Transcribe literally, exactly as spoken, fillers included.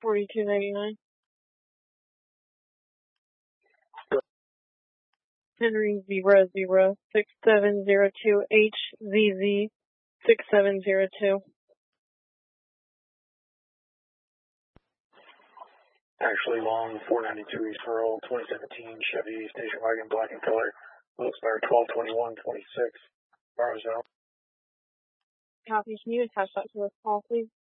forty-two ninety-nine. Henry zero zero six seven zero two H Z Z six seven zero two. Actually, long four ninety-two East Rural, twenty seventeen Chevy station wagon, black in color. Will expire twelve twenty-one twenty-six. Borrows out. Copy. Can you attach that to this call, please?